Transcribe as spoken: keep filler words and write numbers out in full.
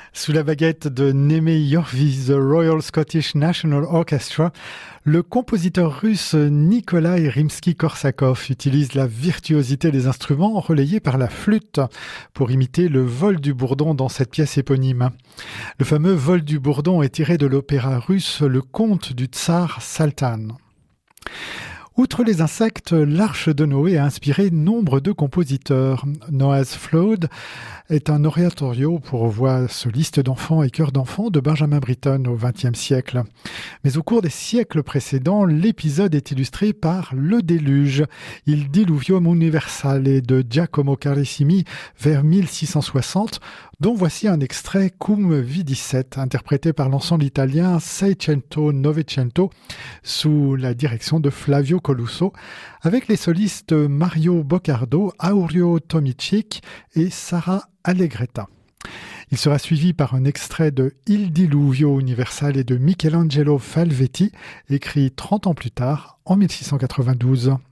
Sous la baguette de Némé Yorvi, The Royal Scottish National Orchestra, le compositeur russe Nikolai Rimsky-Korsakov utilise la virtuosité des instruments relayés par la flûte pour imiter le vol du bourdon dans cette pièce éponyme. Le fameux vol du bourdon est tiré de l'opéra russe Le Conte du Tsar Saltan. Outre les insectes, l'Arche de Noé a inspiré nombre de compositeurs. Noah's Flood est un oratorio pour voix soliste d'enfants et chœurs d'enfants de Benjamin Britten au vingtième siècle. Mais au cours des siècles précédents, l'épisode est illustré par Le Déluge, Il Diluvium Universale de Giacomo Carissimi vers mille six cent soixante, dont voici un extrait Cum Vidicet, interprété par l'ensemble italien Seicento Novecento sous la direction de Flavio Colusso, avec les solistes Mario Boccardo, Aurio Tomicic et Sara Allegretta. Il sera suivi par un extrait de Il Diluvio Universale de Michelangelo Falvetti, écrit trente ans plus tard, en mille six cent quatre-vingt-douze.